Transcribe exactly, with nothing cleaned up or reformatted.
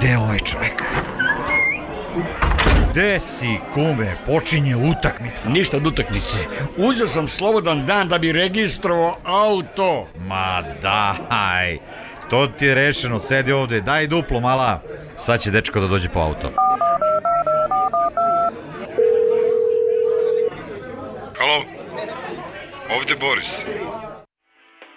Gde je ovaj čovek? Gde si, kume? Počinje utakmica. Ništa od utakmice. Uzeo sam slobodan dan da bi registrovao auto. Ma daj, to ti je rešeno, sedi ovde, daj duplo mala. Sad će dečko da dođe po auto. Halo, ovde Boris.